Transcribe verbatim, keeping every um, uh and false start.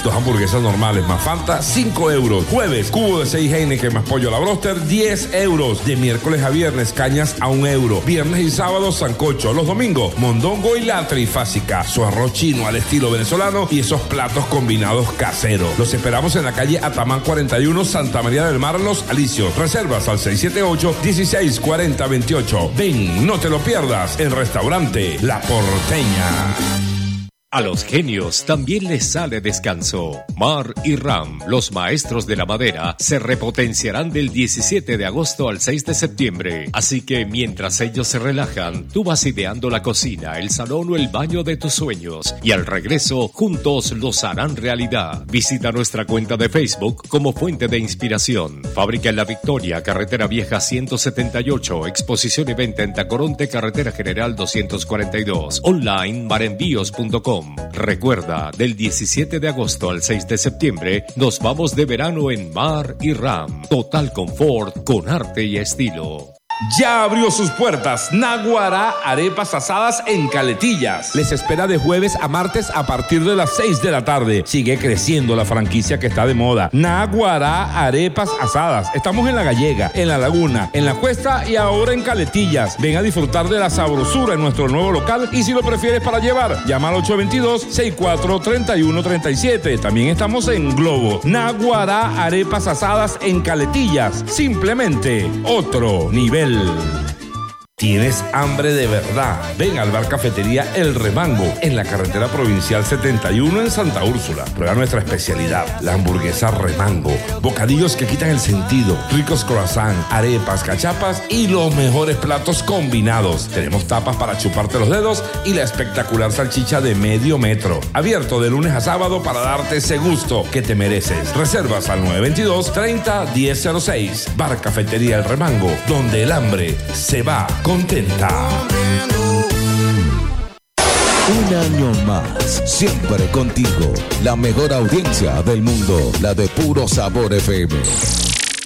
Viernes, dos hamburguesas normales más Fanta, cinco euros. Jueves, cubo de seis Heineken más pollo a la broster, diez euros. De miércoles a viernes, cañas a un euro. Viernes y sábado, sancocho. Los domingos, mondongo y la trifásica. Su arroz chino al estilo venezolano y esos platos combinados caseros. Los esperamos en la calle Atamán cuarenta y uno, Santa María del Mar, Los Alicios. Reservas al seis siete ocho, dieciséis cuarenta veintiocho. Ven, no te lo pierdas, en Restaurante La Porteña. A los genios también les sale descanso. Mar y Ram, los maestros de la madera, se repotenciarán del diecisiete de agosto al seis de septiembre. Así que mientras ellos se relajan, tú vas ideando la cocina, el salón o el baño de tus sueños. Y al regreso, juntos los harán realidad. Visita nuestra cuenta de Facebook como Fuente de Inspiración. Fábrica en La Victoria, Carretera Vieja ciento setenta y ocho. Exposición y venta en Tacoronte, Carretera General doscientos cuarenta y dos. Online marenvíos punto com. Recuerda, del diecisiete de agosto al seis de septiembre nos vamos de verano en Mar y Ram. Total confort con arte y estilo. Ya abrió sus puertas Naguará Arepas Asadas en Caletillas. Les espera de jueves a martes a partir de las seis de la tarde. Sigue creciendo la franquicia que está de moda. Naguará Arepas Asadas. Estamos en La Gallega, en La Laguna, en La Cuesta y ahora en Caletillas. Ven a disfrutar de la sabrosura en nuestro nuevo local y si lo prefieres para llevar, llama al ocho dos dos, seis cuatro tres uno tres siete. También estamos en Globo. Naguará Arepas Asadas en Caletillas. Simplemente otro nivel. ¿Tienes hambre de verdad? Ven al bar cafetería El Remango en la carretera provincial setenta y uno en Santa Úrsula. Prueba nuestra especialidad, la hamburguesa Remango. Bocadillos que quitan el sentido, ricos croissants, arepas, cachapas y los mejores platos combinados. Tenemos tapas para chuparte los dedos y la espectacular salchicha de medio metro. Abierto de lunes a sábado para darte ese gusto que te mereces. Reservas al nueve dos dos, treinta, diez cero seis. Bar Cafetería El Remango, donde el hambre se va contenta. Un año más, siempre contigo. La mejor audiencia del mundo, la de Puro Sabor F M.